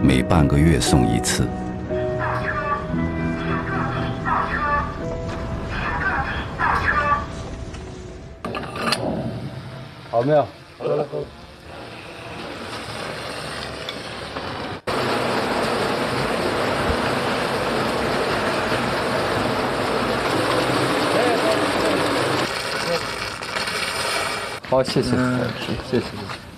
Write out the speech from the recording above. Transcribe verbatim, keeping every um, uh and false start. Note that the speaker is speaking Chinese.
每半个月送一次。 好没有？ 好了，好了。 好，谢谢，谢谢谢谢。